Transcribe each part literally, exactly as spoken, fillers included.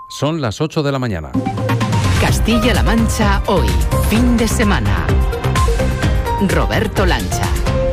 Son las ocho de la mañana. Castilla-La Mancha hoy, fin de semana. Roberto Lancha.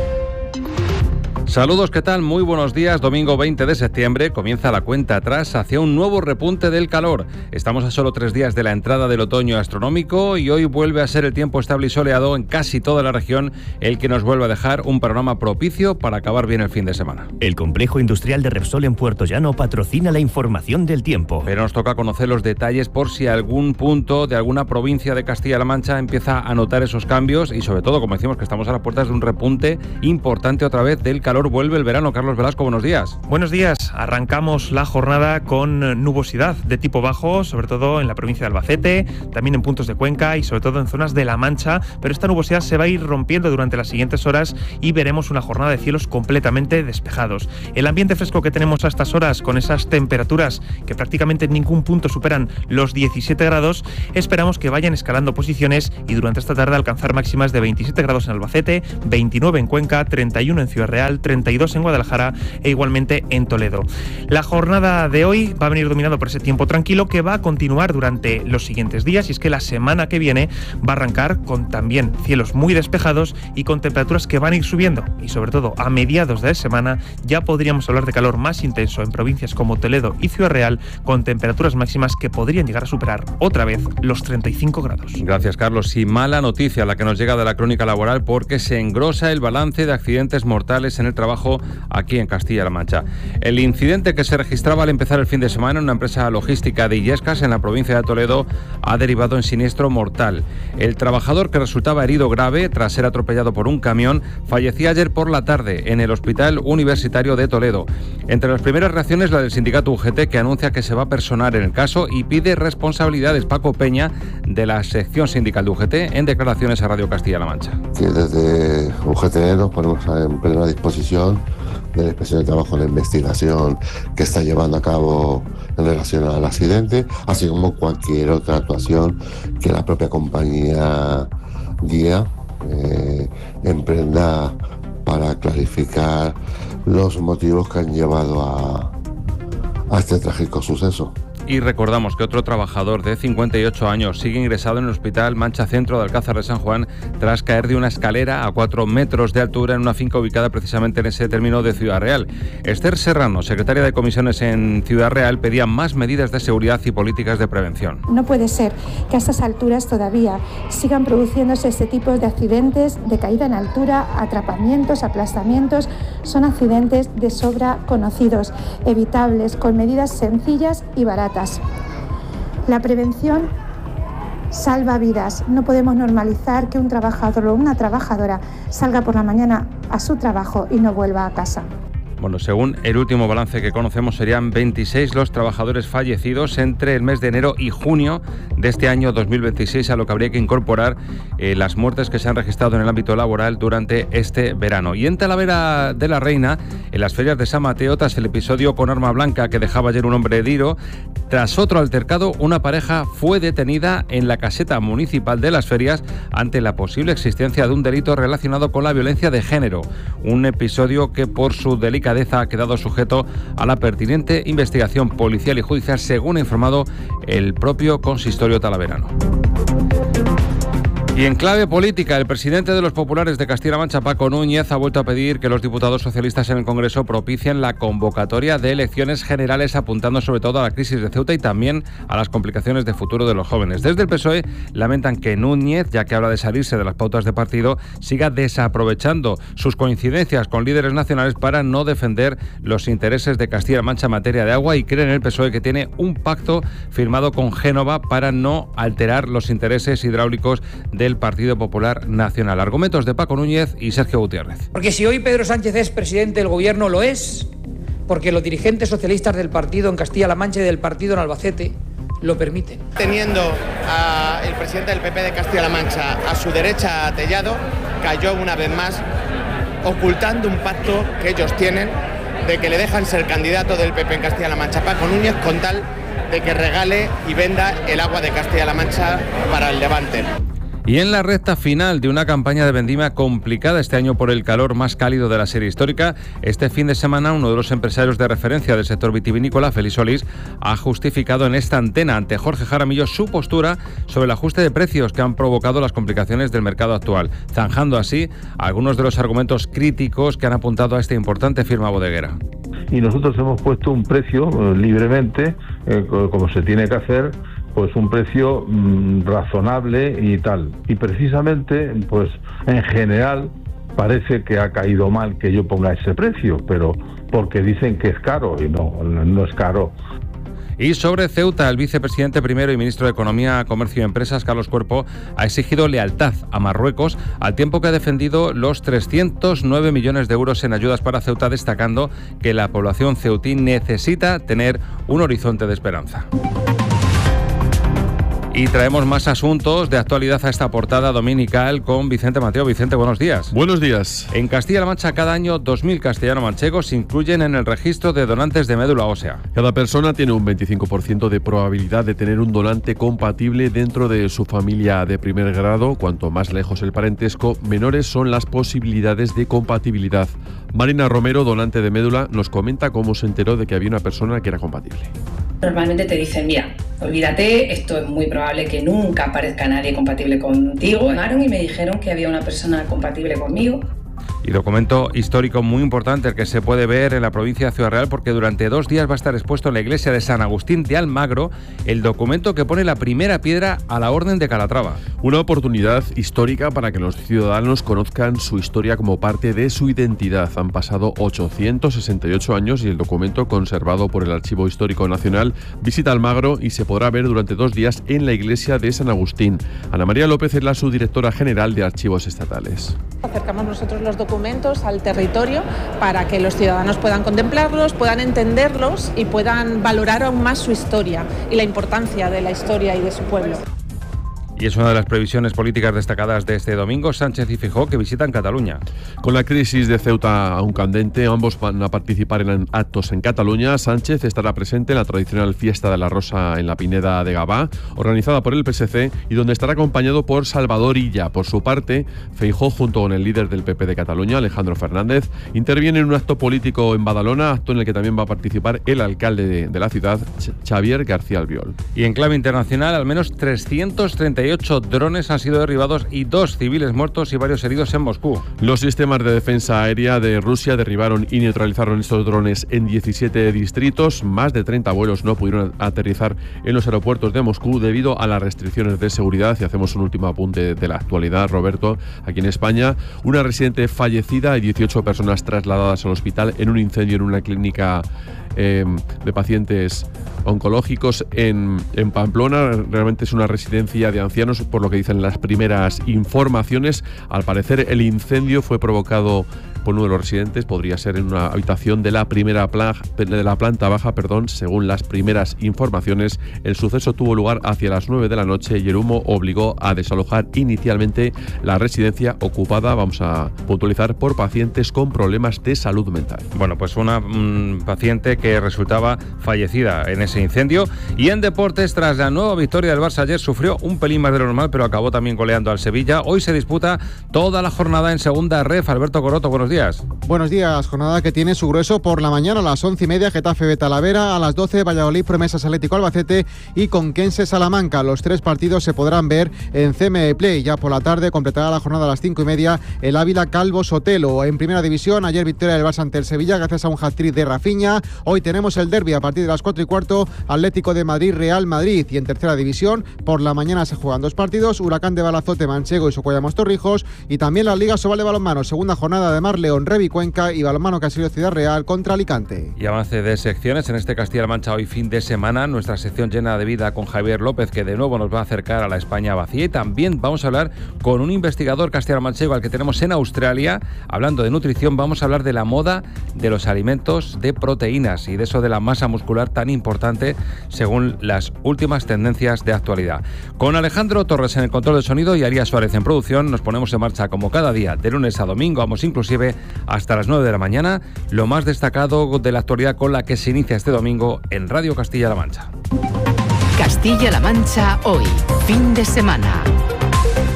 Saludos, ¿qué tal? Muy buenos días. Domingo veinte de septiembre comienza la cuenta atrás hacia un nuevo repunte del calor. Estamos a solo tres días de la entrada del otoño astronómico y hoy vuelve a ser el tiempo estable y soleado en casi toda la región el que nos vuelve a dejar un panorama propicio para acabar bien el fin de semana. El complejo industrial de Repsol en Puerto Llano patrocina la información del tiempo. Pero nos toca conocer los detalles por si algún punto de alguna provincia de Castilla-La Mancha empieza a notar esos cambios y sobre todo, como decimos, que estamos a las puertas de un repunte importante otra vez del calor. Vuelve el verano. Carlos Velasco, buenos días. Buenos días. Arrancamos la jornada con nubosidad de tipo bajo, sobre todo en la provincia de Albacete, también en puntos de Cuenca y sobre todo en zonas de La Mancha, pero esta nubosidad se va a ir rompiendo durante las siguientes horas y veremos una jornada de cielos completamente despejados. El ambiente fresco que tenemos a estas horas, con esas temperaturas que prácticamente en ningún punto superan los diecisiete grados, esperamos que vayan escalando posiciones y durante esta tarde alcanzar máximas de veintisiete grados en Albacete, veintinueve en Cuenca, treinta y uno en Ciudad Real, treinta y dos en Guadalajara e igualmente en Toledo. La jornada de hoy va a venir dominado por ese tiempo tranquilo que va a continuar durante los siguientes días, y es que la semana que viene va a arrancar con también cielos muy despejados y con temperaturas que van a ir subiendo, y sobre todo a mediados de la semana ya podríamos hablar de calor más intenso en provincias como Toledo y Ciudad Real, con temperaturas máximas que podrían llegar a superar otra vez los treinta y cinco grados. Gracias, Carlos. Y mala noticia la que nos llega de la crónica laboral, porque se engrosa el balance de accidentes mortales en el trabajo aquí en Castilla-La Mancha. El incidente que se registraba al empezar el fin de semana en una empresa logística de Illescas, en la provincia de Toledo, ha derivado en siniestro mortal. El trabajador, que resultaba herido grave tras ser atropellado por un camión, fallecía ayer por la tarde en el Hospital Universitario de Toledo. Entre las primeras reacciones, la del sindicato U G T, que anuncia que se va a personar en el caso y pide responsabilidades. Paco Peña, de la sección sindical de U G T, en declaraciones a Radio Castilla-La Mancha. Que desde U G T nos ponemos en plena disposición de la Inspección de Trabajo en la investigación que está llevando a cabo en relación al accidente, así como cualquier otra actuación que la propia compañía guía eh, emprenda para clarificar los motivos que han llevado a, a este trágico suceso. Y recordamos que otro trabajador de cincuenta y ocho años sigue ingresado en el Hospital Mancha Centro de Alcázar de San Juan tras caer de una escalera a cuatro metros de altura en una finca ubicada precisamente en ese término de Ciudad Real. Esther Serrano, secretaria de comisiones en Ciudad Real, pedía más medidas de seguridad y políticas de prevención. No puede ser que a estas alturas todavía sigan produciéndose este tipo de accidentes de caída en altura, atrapamientos, aplastamientos. Son accidentes de sobra conocidos, evitables, con medidas sencillas y baratas. La prevención salva vidas. No podemos normalizar que un trabajador o una trabajadora salga por la mañana a su trabajo y no vuelva a casa. Bueno, según el último balance que conocemos, serían veintiséis los trabajadores fallecidos entre el mes de enero y junio de este año dos mil veintiséis, a lo que habría que incorporar eh, las muertes que se han registrado en el ámbito laboral durante este verano. Y en Talavera de la Reina, en las ferias de San Mateo, tras el episodio con arma blanca que dejaba ayer un hombre herido, tras otro altercado, una pareja fue detenida en la caseta municipal de las ferias ante la posible existencia de un delito relacionado con la violencia de género. Un episodio que, por su delicadeza, ha quedado sujeto a la pertinente investigación policial y judicial, según ha informado el propio consistorio talaverano. Y en clave política, el presidente de los populares de Castilla-La Mancha, Paco Núñez, ha vuelto a pedir que los diputados socialistas en el Congreso propicien la convocatoria de elecciones generales, apuntando sobre todo a la crisis de Ceuta y también a las complicaciones de futuro de los jóvenes. Desde el P S O E lamentan que Núñez, ya que habla de salirse de las pautas de partido, siga desaprovechando sus coincidencias con líderes nacionales para no defender los intereses de Castilla-La Mancha en materia de agua, y creen en el P S O E que tiene un pacto firmado con Génova para no alterar los intereses hidráulicos del Partido Popular Nacional. Argumentos de Paco Núñez y Sergio Gutiérrez. Porque si hoy Pedro Sánchez es presidente del gobierno, lo es porque los dirigentes socialistas del partido en Castilla-La Mancha y del partido en Albacete lo permiten. Teniendo al presidente del P P de Castilla-La Mancha a su derecha a Tellado, cayó una vez más ocultando un pacto que ellos tienen de que le dejan ser candidato del P P en Castilla-La Mancha, Paco Núñez, con tal de que regale y venda el agua de Castilla-La Mancha para el Levante. Y en la recta final de una campaña de vendimia complicada este año por el calor más cálido de la serie histórica, este fin de semana uno de los empresarios de referencia del sector vitivinícola, Félix Solís, ha justificado en esta antena ante Jorge Jaramillo su postura sobre el ajuste de precios que han provocado las complicaciones del mercado actual, zanjando así algunos de los argumentos críticos que han apuntado a esta importante firma bodeguera. Y nosotros hemos puesto un precio eh, libremente, eh, como se tiene que hacer, pues un precio mmm, razonable y tal. Y precisamente, pues en general, parece que ha caído mal que yo ponga ese precio, pero porque dicen que es caro, y no, no es caro. Y sobre Ceuta, el vicepresidente primero y ministro de Economía, Comercio y Empresas, Carlos Cuerpo, ha exigido lealtad a Marruecos, al tiempo que ha defendido los trescientos nueve millones de euros en ayudas para Ceuta, destacando que la población ceutí necesita tener un horizonte de esperanza. Y traemos más asuntos de actualidad a esta portada dominical con Vicente Mateo. Vicente, buenos días. Buenos días. En Castilla-La Mancha, cada año dos mil castellano-manchegos se incluyen en el registro de donantes de médula ósea. Cada persona tiene un veinticinco por ciento de probabilidad de tener un donante compatible dentro de su familia de primer grado. Cuanto más lejos el parentesco, menores son las posibilidades de compatibilidad. Marina Romero, donante de médula, nos comenta cómo se enteró de que había una persona que era compatible. Normalmente te dicen, mira, olvídate, esto es muy probable que nunca aparezca nadie compatible contigo. Me llamaron y me dijeron que había una persona compatible conmigo. Y documento histórico muy importante el que se puede ver en la provincia de Ciudad Real, porque durante dos días va a estar expuesto en la iglesia de San Agustín de Almagro el documento que pone la primera piedra a la Orden de Calatrava. Una oportunidad histórica para que los ciudadanos conozcan su historia como parte de su identidad. Han pasado ochocientos sesenta y ocho años y el documento, conservado por el Archivo Histórico Nacional, visita Almagro y se podrá ver durante dos días en la iglesia de San Agustín. Ana María López es la subdirectora general de Archivos Estatales. Acercamos nosotros los documentos al territorio para que los ciudadanos puedan contemplarlos, puedan entenderlos y puedan valorar aún más su historia y la importancia de la historia y de su pueblo. Y es una de las previsiones políticas destacadas de este domingo. Sánchez y Feijóo que visitan Cataluña. Con la crisis de Ceuta aún candente, ambos van a participar en actos en Cataluña. Sánchez estará presente en la tradicional fiesta de la Rosa en la Pineda de Gavà, organizada por el P S C, y donde estará acompañado por Salvador Illa. Por su parte, Feijóo, junto con el líder del P P de Cataluña, Alejandro Fernández, interviene en un acto político en Badalona, acto en el que también va a participar el alcalde de, de la ciudad, Xavier García Albiol. Y en clave internacional, al menos trescientos treinta y ocho drones han sido derribados y dos civiles muertos y varios heridos en Moscú. Los sistemas de defensa aérea de Rusia derribaron y neutralizaron estos drones en diecisiete distritos. Más de treinta vuelos no pudieron aterrizar en los aeropuertos de Moscú debido a las restricciones de seguridad. Y hacemos un último apunte de la actualidad, Roberto. Aquí en España, una residente fallecida y dieciocho personas trasladadas al hospital en un incendio en una clínica eh, de pacientes oncológicos en, en Pamplona. Realmente es una residencia de ancianos, por lo que dicen las primeras informaciones. Al parecer el incendio fue provocado por uno de los residentes, podría ser en una habitación de la primera pla- de la planta baja, perdón, según las primeras informaciones. El suceso tuvo lugar hacia las nueve de la noche y el humo obligó a desalojar inicialmente la residencia ocupada, vamos a puntualizar, por pacientes con problemas de salud mental. Bueno, pues una um, paciente que resultaba fallecida en ese incendio. Y en deportes, tras la nueva victoria del Barça ayer, sufrió un pelín más de lo normal, pero acabó también goleando al Sevilla. Hoy se disputa toda la jornada en segunda ref. Alberto Coroto, buenos días. Buenos días, jornada que tiene su grueso por la mañana a las once y media, Getafe Talavera, a las doce Valladolid Promesas Atlético Albacete y Conquense Salamanca. Los tres partidos se podrán ver en C M Play. Ya por la tarde completará la jornada a las cinco y media el Ávila Calvo Sotelo. En primera división, ayer victoria del Barça ante el Sevilla gracias a un hat-trick de Rafinha. Hoy tenemos el derbi a partir de las cuatro y cuarto, Atlético de Madrid Real Madrid. Y en tercera división, por la mañana se juegan dos partidos, Huracán de Balazote Manchego y Socuellamos Torrijos, y también la Liga Sobal de Balonmano, segunda jornada de Mar León Revi Cuenca y Balonmano Caserío Ciudad Real contra Alicante. Y avance de secciones en este Castilla-La Mancha hoy fin de semana, nuestra sección llena de vida con Javier López, que de nuevo nos va a acercar a la España vacía, y también vamos a hablar con un investigador castellano-manchego al que tenemos en Australia. Hablando de nutrición, vamos a hablar de la moda de los alimentos de proteínas y de eso de la masa muscular tan importante según las últimas tendencias de actualidad. Con Alejandro Torres en el control de sonido y Arias Suárez en producción, nos ponemos en marcha como cada día, de lunes a domingo, vamos inclusive hasta las nueve de la mañana, lo más destacado de la actualidad con la que se inicia este domingo en Radio Castilla-La Mancha. Castilla-La Mancha hoy, fin de semana.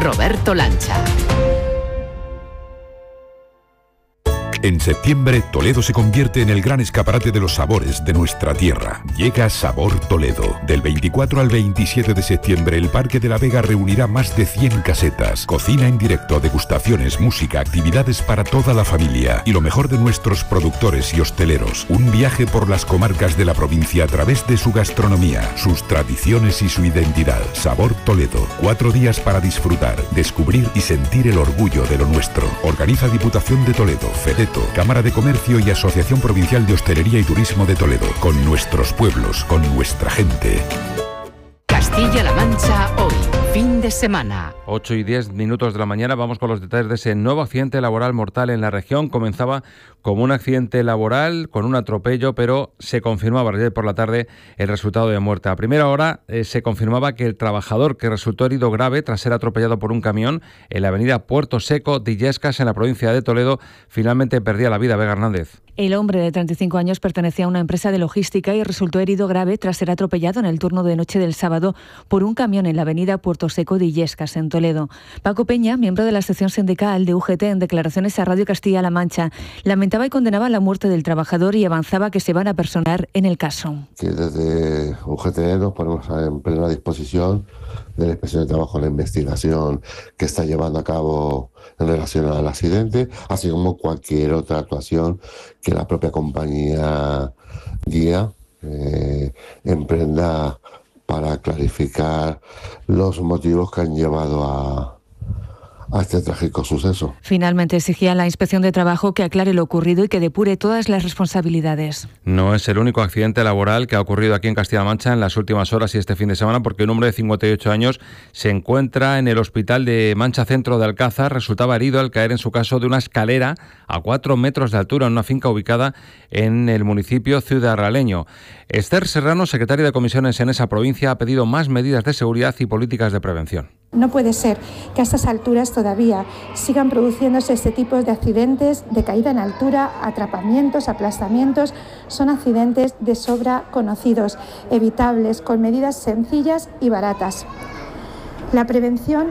Roberto Lancha. En septiembre, Toledo se convierte en el gran escaparate de los sabores de nuestra tierra. Llega Sabor Toledo. Del veinticuatro al veintisiete de septiembre, el Parque de la Vega reunirá más de cien casetas. Cocina en directo, degustaciones, música, actividades para toda la familia. Y lo mejor de nuestros productores y hosteleros. Un viaje por las comarcas de la provincia a través de su gastronomía, sus tradiciones y su identidad. Sabor Toledo. Cuatro días para disfrutar, descubrir y sentir el orgullo de lo nuestro. Organiza Diputación de Toledo, FEDETO, Cámara de Comercio y Asociación Provincial de Hostelería y Turismo de Toledo. Con nuestros pueblos, con nuestra gente. Castilla-La Mancha hoy, fin de semana. ocho y diez minutos de la mañana, vamos con los detalles de ese nuevo accidente laboral mortal en la región. Comenzaba como un accidente laboral con un atropello, pero se confirmaba ayer por la tarde el resultado de muerte. A primera hora eh, se confirmaba que el trabajador que resultó herido grave tras ser atropellado por un camión en la avenida Puerto Seco de Illescas, en la provincia de Toledo, finalmente perdía la vida. Vega Hernández. El hombre de treinta y cinco años pertenecía a una empresa de logística y resultó herido grave tras ser atropellado en el turno de noche del sábado por un camión en la avenida Puerto Seco de Illescas, en Toledo. Paco Peña, miembro de la sección sindical de U G T, en declaraciones a Radio Castilla-La Mancha, lamentaba y condenaba la muerte del trabajador y avanzaba que se van a personar en el caso. Que desde U G T nos ponemos en plena disposición de la Inspección de Trabajo en la investigación que está llevando a cabo en relación al accidente, así como cualquier otra actuación que la propia compañía guía eh, emprenda para clarificar los motivos que han llevado a, a este trágico suceso. Finalmente exigía a la Inspección de Trabajo que aclare lo ocurrido y que depure todas las responsabilidades. No es el único accidente laboral que ha ocurrido aquí en Castilla-La Mancha en las últimas horas y este fin de semana, porque un hombre de cincuenta y ocho años se encuentra en el hospital de Mancha Centro de Alcázar. Resultaba herido al caer en su caso de una escalera a cuatro metros de altura en una finca ubicada en el municipio ciudadraleño. Esther Serrano, secretaria de comisiones en esa provincia, ha pedido más medidas de seguridad y políticas de prevención. No puede ser que a estas alturas todavía sigan produciéndose este tipo de accidentes de caída en altura, atrapamientos, aplastamientos. Son accidentes de sobra conocidos, evitables, con medidas sencillas y baratas. La prevención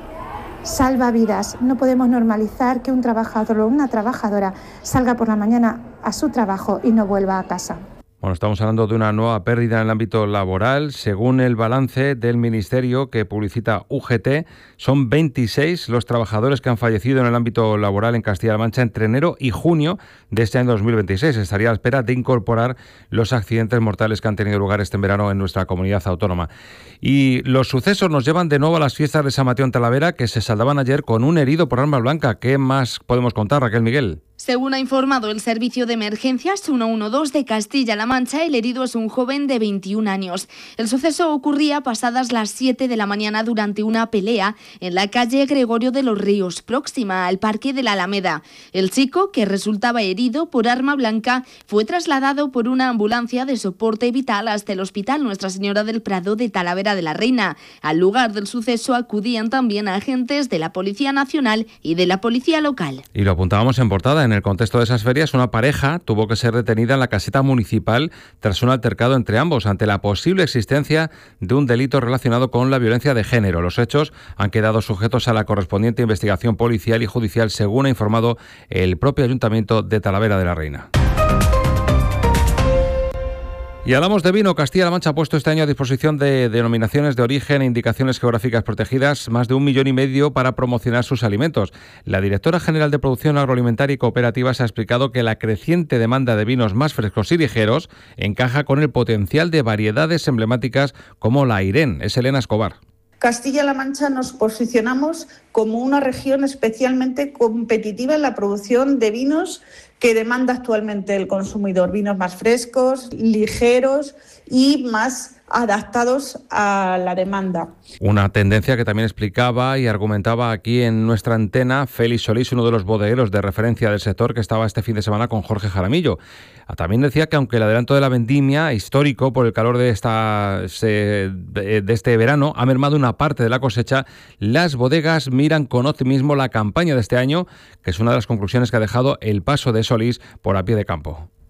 salva vidas. No podemos normalizar que un trabajador o una trabajadora salga por la mañana a su trabajo y no vuelva a casa. Bueno, estamos hablando de una nueva pérdida en el ámbito laboral. Según el balance del Ministerio que publicita U G T, son veintiséis los trabajadores que han fallecido en el ámbito laboral en Castilla-La Mancha entre enero y junio de este año dos mil veintiséis. Estaría a la espera de incorporar los accidentes mortales que han tenido lugar este verano en nuestra comunidad autónoma. Y los sucesos nos llevan de nuevo a las fiestas de San Mateo en Talavera, que se saldaban ayer con un herido por arma blanca. ¿Qué más podemos contar, Raquel Miguel? Según ha informado el Servicio de Emergencias ciento doce de Castilla-La Mancha, el herido es un joven de veintiún años. El suceso ocurría pasadas las siete de la mañana durante una pelea en la calle Gregorio de los Ríos, próxima al Parque de la Alameda. El chico, que resultaba herido por arma blanca, fue trasladado por una ambulancia de soporte vital hasta el Hospital Nuestra Señora del Prado de Talavera de la Reina. Al lugar del suceso acudían también agentes de la Policía Nacional y de la Policía Local. Y lo apuntábamos en portada. En el contexto de esas ferias, una pareja tuvo que ser detenida en la caseta municipal tras un altercado entre ambos ante la posible existencia de un delito relacionado con la violencia de género. Los hechos han quedado sujetos a la correspondiente investigación policial y judicial, según ha informado el propio Ayuntamiento de Talavera de la Reina. Y hablamos de vino. Castilla-La Mancha ha puesto este año a disposición de denominaciones de origen e indicaciones geográficas protegidas más de un millón y medio para promocionar sus alimentos. La directora general de Producción Agroalimentaria y Cooperativas ha explicado que la creciente demanda de vinos más frescos y ligeros encaja con el potencial de variedades emblemáticas como la Airén. Es Elena Escobar. Castilla-La Mancha nos posicionamos como una región especialmente competitiva en la producción de vinos que demanda actualmente el consumidor. Vinos más frescos, ligeros y más adaptados a la demanda. Una tendencia que también explicaba y argumentaba aquí en nuestra antena Félix Solís, uno de los bodegueros de referencia del sector, que estaba este fin de semana con Jorge Jaramillo. También decía que aunque el adelanto de la vendimia histórico por el calor de, esta, de este verano ha mermado una parte de la cosecha, las bodegas miran con optimismo la campaña de este año, que es una de las conclusiones que ha dejado el paso de Solís por a pie de campo.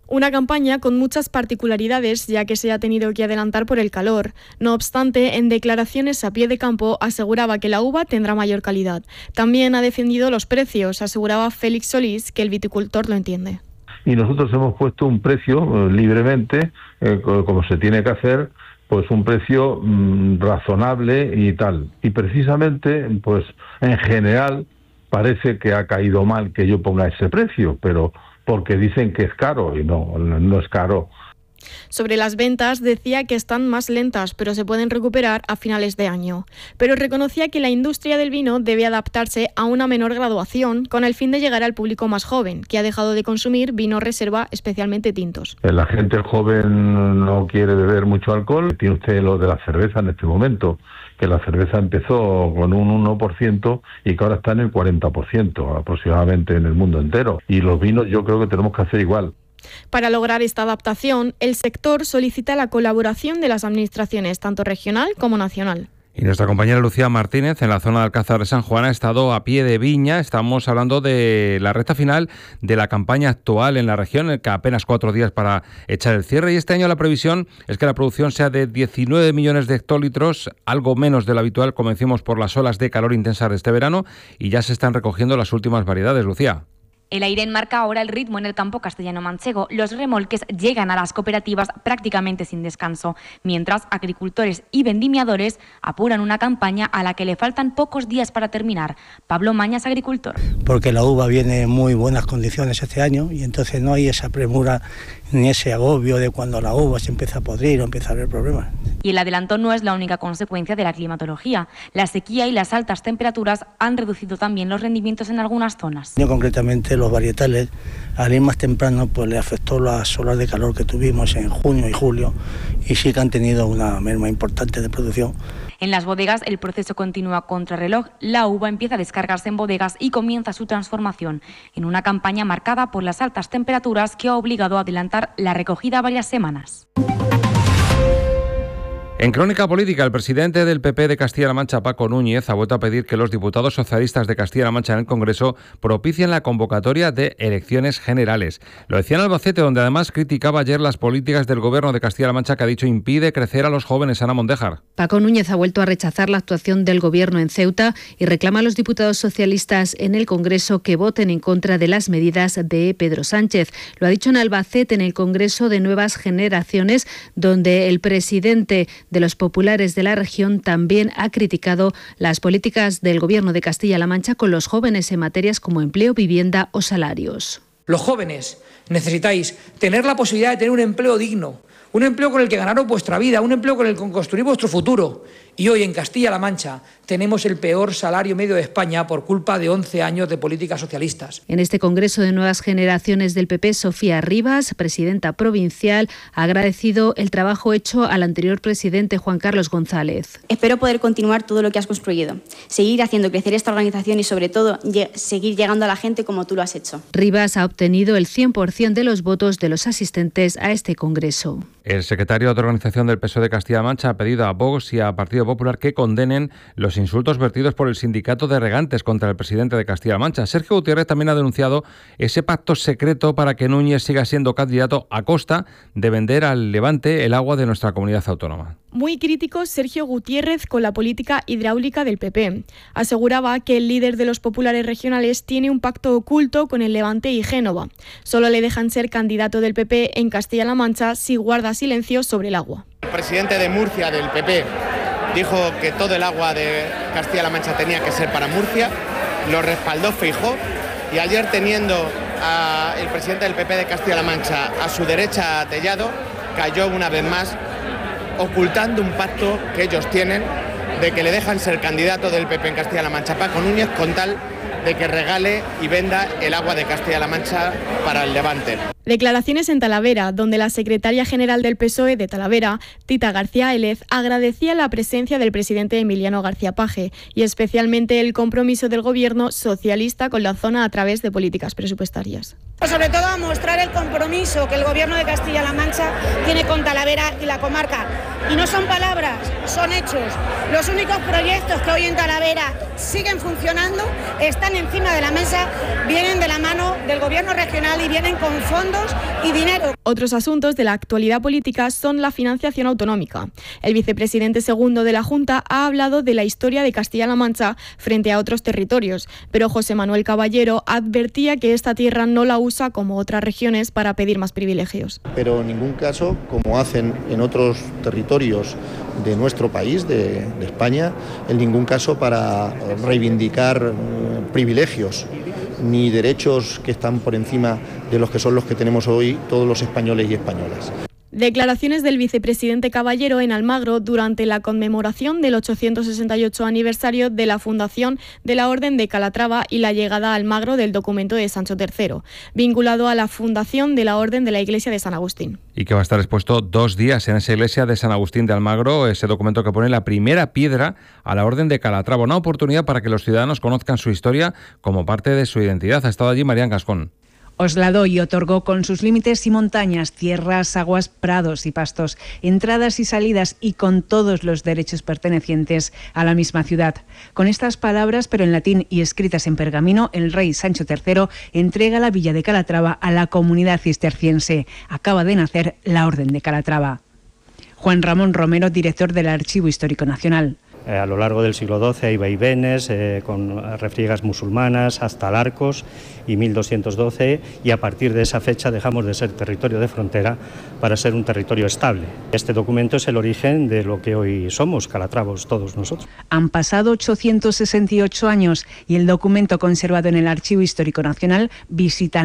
Una campaña con muchas particularidades, ya que se ha tenido que adelantar por el calor. No obstante, en declaraciones a pie de campo aseguraba que la uva tendrá mayor calidad. También ha defendido los precios, aseguraba Félix Solís, que el viticultor lo entiende. Y nosotros hemos puesto un precio eh, libremente, eh, como se tiene que hacer, pues un precio mmm, razonable y tal. Y precisamente, pues en general, parece que ha caído mal que yo ponga ese precio, pero porque dicen que es caro y no, no es caro. Sobre las ventas decía que están más lentas, pero se pueden recuperar a finales de año. Pero reconocía que la industria del vino debe adaptarse a una menor graduación con el fin de llegar al público más joven, que ha dejado de consumir vino reserva, especialmente tintos. La gente joven no quiere beber mucho alcohol. Tiene usted lo de la cerveza en este momento, que la cerveza empezó con un uno por ciento y que ahora está en el cuarenta por ciento aproximadamente en el mundo entero. Y los vinos yo creo que tenemos que hacer igual. Para lograr esta adaptación, el sector solicita la colaboración de las administraciones, tanto regional como nacional. Y nuestra compañera Lucía Martínez, en la zona de Alcázar de San Juan, ha estado a pie de viña. Estamos hablando de la recta final de la campaña actual en la región, que apenas cuatro días para echar el cierre. Y este año la previsión es que la producción sea de diecinueve millones de hectolitros, algo menos de lo habitual, como decimos, por las olas de calor intensas de este verano. Y ya se están recogiendo las últimas variedades, Lucía. El aire enmarca ahora el ritmo en el campo castellano-manchego. Los remolques llegan a las cooperativas prácticamente sin descanso, mientras agricultores y vendimiadores apuran una campaña a la que le faltan pocos días para terminar. Pablo Mañas, agricultor. Porque la uva viene en muy buenas condiciones este año y entonces no hay esa premura ni ese agobio de cuando la uva se empieza a podrir o empieza a haber problemas. Y el adelanto no es la única consecuencia de la climatología. La sequía y las altas temperaturas han reducido también los rendimientos en algunas zonas. Yo concretamente los varietales, al ir más temprano, pues le afectó las olas de calor que tuvimos en junio y julio y sí que han tenido una merma importante de producción. En las bodegas el proceso continúa contrarreloj. La uva empieza a descargarse en bodegas y comienza su transformación en una campaña marcada por las altas temperaturas que ha obligado a adelantar la recogida varias semanas. En Crónica Política, el presidente del P P de Castilla-La Mancha, Paco Núñez, ha vuelto a pedir que los diputados socialistas de Castilla-La Mancha en el Congreso propicien la convocatoria de elecciones generales. Lo decía en Albacete, donde además criticaba ayer las políticas del Gobierno de Castilla-La Mancha, que ha dicho impide crecer a los jóvenes. Ana Mondéjar. Paco Núñez ha vuelto a rechazar la actuación del Gobierno en Ceuta y reclama a los diputados socialistas en el Congreso que voten en contra de las medidas de Pedro Sánchez. Lo ha dicho en Albacete, en el Congreso de Nuevas Generaciones, donde el presidente de los populares de la región también ha criticado las políticas del Gobierno de Castilla-La Mancha con los jóvenes en materias como empleo, vivienda o salarios. Los jóvenes necesitáis tener la posibilidad de tener un empleo digno, un empleo con el que ganaros vuestra vida, un empleo con el que construir vuestro futuro. Y hoy en Castilla-La Mancha tenemos el peor salario medio de España por culpa de once años de políticas socialistas. En este Congreso de Nuevas Generaciones del P P, Sofía Rivas, presidenta provincial, ha agradecido el trabajo hecho al anterior presidente Juan Carlos González. Espero poder continuar todo lo que has construido, seguir haciendo crecer esta organización y sobre todo seguir llegando a la gente como tú lo has hecho. Rivas ha obtenido el cien por ciento de los votos de los asistentes a este Congreso. El secretario de Organización del P S O E de Castilla-La Mancha ha pedido a Vox y a Partido Popular que condenen los insultos vertidos por el sindicato de regantes contra el presidente de Castilla-La Mancha. Sergio Gutiérrez también ha denunciado ese pacto secreto para que Núñez siga siendo candidato a costa de vender al Levante el agua de nuestra comunidad autónoma. Muy crítico Sergio Gutiérrez con la política hidráulica del P P. Aseguraba que el líder de los populares regionales tiene un pacto oculto con el Levante y Génova. Solo le dejan ser candidato del P P en Castilla-La Mancha si guarda silencio sobre el agua. El presidente de Murcia del P P dijo que todo el agua de Castilla-La Mancha tenía que ser para Murcia, lo respaldó Feijóo y ayer teniendo al presidente del P P de Castilla-La Mancha a su derecha a Tellado, cayó una vez más ocultando un pacto que ellos tienen de que le dejan ser candidato del P P en Castilla-La Mancha, Paco Núñez, con tal de que regale y venda el agua de Castilla-La Mancha para el Levante. Declaraciones en Talavera, donde la secretaria general del P S O E de Talavera, Tita García Élez, agradecía la presencia del presidente Emiliano García Paje y especialmente el compromiso del gobierno socialista con la zona a través de políticas presupuestarias. Sobre todo a mostrar el compromiso que el gobierno de Castilla-La Mancha tiene con Talavera y la comarca. Y no son palabras, son hechos. Los únicos proyectos que hoy en Talavera siguen funcionando, están encima de la mesa, vienen de la mano del gobierno regional y vienen con fondos fondos y dinero. Otros asuntos de la actualidad política son la financiación autonómica. El vicepresidente segundo de la Junta ha hablado de la historia de Castilla-La Mancha frente a otros territorios, pero José Manuel Caballero advertía que esta tierra no la usa como otras regiones para pedir más privilegios. Pero en ningún caso, como hacen en otros territorios de nuestro país, de, de España, en ningún caso para reivindicar eh, privilegios ni derechos que están por encima de los que son los que tenemos hoy todos los españoles y españolas. Declaraciones del vicepresidente Caballero en Almagro durante la conmemoración del ochocientos sesenta y ocho aniversario de la fundación de la Orden de Calatrava y la llegada a Almagro del documento de Sancho tercero, vinculado a la fundación de la Orden de la Iglesia de San Agustín. Y que va a estar expuesto dos días en esa iglesia de San Agustín de Almagro, ese documento que pone la primera piedra a la Orden de Calatrava, una oportunidad para que los ciudadanos conozcan su historia como parte de su identidad. Ha estado allí Marián Gascón. Os la doy otorgó con sus límites y montañas, tierras, aguas, prados y pastos, entradas y salidas y con todos los derechos pertenecientes a la misma ciudad. Con estas palabras, pero en latín y escritas en pergamino, el rey Sancho tercero entrega la villa de Calatrava a la comunidad cisterciense. Acaba de nacer la Orden de Calatrava. Juan Ramón Romero, director del Archivo Histórico Nacional. Eh, a lo largo del siglo doce hay vaivenes eh, con refriegas musulmanas hasta Larcos y mil doscientos doce, y a partir de esa fecha dejamos de ser territorio de frontera para ser un territorio estable. Este documento es el origen de lo que hoy somos, calatravos todos nosotros. Han pasado ochocientos sesenta y ocho años y el documento conservado en el Archivo Histórico Nacional visita